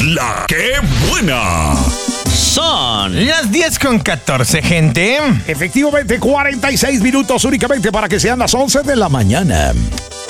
La que buena. Son las 10:14, gente. Efectivamente, 46 minutos únicamente para que sean las 11 de la mañana.